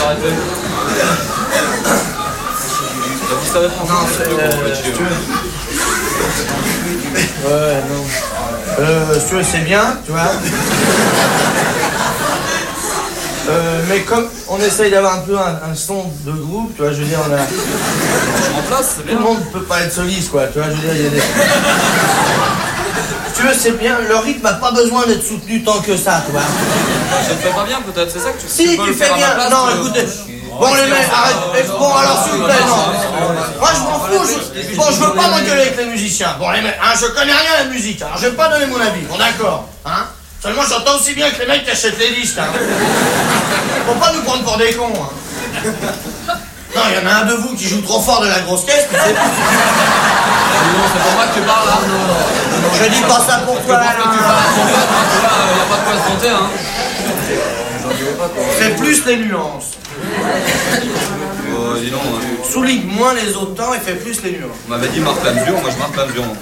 arrêter. T'as dit ça va Non, ouais, non. Si tu veux, c'est bien, tu vois. Mais comme on essaye d'avoir un peu un son de groupe, tu vois, je veux dire, on a... en place, c'est bien. Tout le monde peut pas être soliste, quoi, tu vois, je veux dire, il y a des... Si tu veux, c'est bien, le rythme n'a pas besoin d'être soutenu tant que ça, tu vois. Je le fais pas bien, peut-être, c'est ça que tu Si, peux tu le faire fais à ma bien. place, Non, écoutez. Bon, les mecs, arrête. Bon, alors, s'il vous plaît, non. Moi, je m'en fous. Bon, je veux pas m'engueuler avec les musiciens. Bon, les mecs, hein, je connais rien à la musique, alors je vais pas donner mon avis. Bon, d'accord, hein. Seulement, j'entends aussi bien que les mecs qui achètent les disques, hein. Faut pas nous prendre pour des cons, hein. Non, il y en a un de vous qui joue trop fort de la grosse caisse, mais c'est... Non, c'est pour moi que tu parles, là. Je dis pas ça pour toi, là. Tu parles, en fait, hein, tu vois, y a pas de quoi se compter, hein. Fais plus les nuances. Dis donc, Souligne moins les autres temps et fais plus les nuances. on m'avait dit marque la mesure, moi je marque la mesure.